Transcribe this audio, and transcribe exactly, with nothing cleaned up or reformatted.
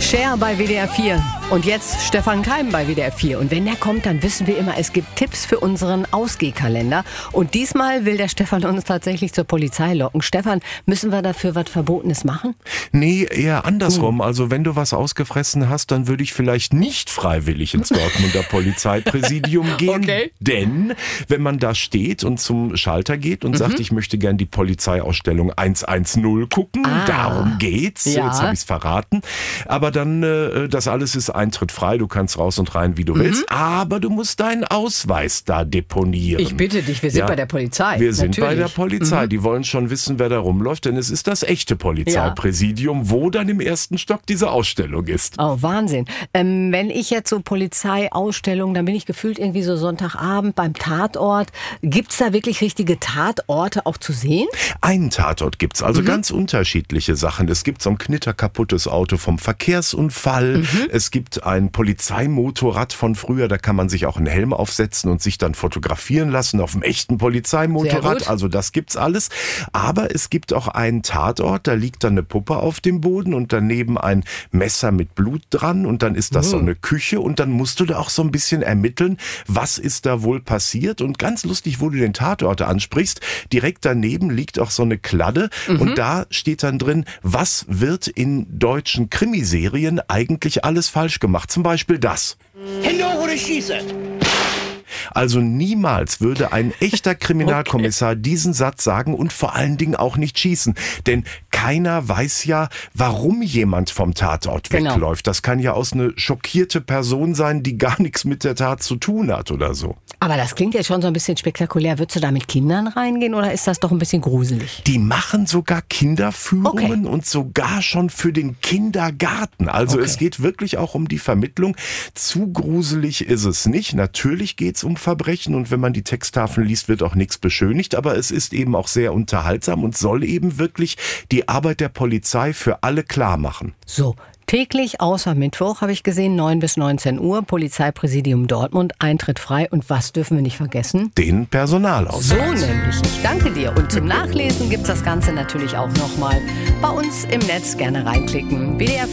Cher bei W D R vier und jetzt Stefan Keim bei W D R vier. Und wenn der kommt, dann wissen wir immer, es gibt Tipps für unseren Ausgehkalender. Und diesmal will der Stefan uns tatsächlich zur Polizei locken. Stefan, müssen wir dafür was Verbotenes machen? Nee, eher andersrum. Also wenn du was ausgefressen hast, dann würde ich vielleicht nicht freiwillig ins Dortmunder Polizeipräsidium gehen. Okay. Denn wenn man da steht und zum Schalter geht und mhm. sagt, ich möchte gern die Polizeiausstellung hundertzehn gucken, ah. darum geht's. Ja. Jetzt habe ich es verraten. Aber dann, äh, das alles ist Eintritt frei. Du kannst raus und rein, wie du mhm. willst. Aber du musst deinen Ausweis da deponieren. Ich bitte dich, wir sind ja, bei der Polizei. Wir sind Natürlich. bei der Polizei. Mhm. Die wollen schon wissen, wer da rumläuft, denn es ist das echte Polizeipräsidium, ja. wo dann im ersten Stock diese Ausstellung ist. Oh, Wahnsinn. Ähm, wenn ich jetzt so Polizeiausstellung, dann bin ich gefühlt irgendwie so Sonntagabend beim Tatort. Gibt's da wirklich richtige Tatorte auch zu sehen? Einen Tatort gibt's, also mhm. ganz unterschiedliche Sachen. Es gibt so ein knitterkaputtes Auto vom Verkehrsunfall. Mhm. Es gibt ein Polizeimotorrad von früher, da kann man sich auch einen Helm aufsetzen und sich dann fotografieren lassen auf dem echten Polizeimotorrad. Also das gibt's alles. Aber es gibt auch einen Tatort, da liegt dann eine Puppe auf dem Boden und daneben ein Messer mit Blut dran und dann ist das mhm. so eine Küche und dann musst du da auch so ein bisschen ermitteln, was ist da wohl passiert. Und ganz lustig, wo du den Tatort ansprichst, direkt daneben liegt auch so eine Kladde mhm. und da steht dann drin, was wird in deutschen Krimiserien eigentlich alles falsch gemacht. Zum Beispiel das. Hände hoch oder schieße. Also niemals würde ein echter Kriminalkommissar okay. diesen Satz sagen und vor allen Dingen auch nicht schießen. Denn keiner weiß ja, warum jemand vom Tatort genau. wegläuft. Das kann ja aus eine schockierte Person sein, die gar nichts mit der Tat zu tun hat oder so. Aber das klingt jetzt schon so ein bisschen spektakulär. Würdest du da mit Kindern reingehen oder ist das doch ein bisschen gruselig? Die machen sogar Kinderführungen okay. und sogar schon für den Kindergarten. Also okay. es geht wirklich auch um die Vermittlung. Zu gruselig ist es nicht. Natürlich geht es um Verbrechen und wenn man die Texttafeln liest, wird auch nichts beschönigt. Aber es ist eben auch sehr unterhaltsam und soll eben wirklich die Arbeit der Polizei für alle klar machen. So. Täglich außer Mittwoch habe ich gesehen, neun bis neunzehn Uhr, Polizeipräsidium Dortmund, Eintritt frei. Und was dürfen wir nicht vergessen? Den Personalausweis. So nämlich. Ich danke dir. Und zum Nachlesen gibt es das Ganze natürlich auch nochmal bei uns im Netz. Gerne reinklicken. W D R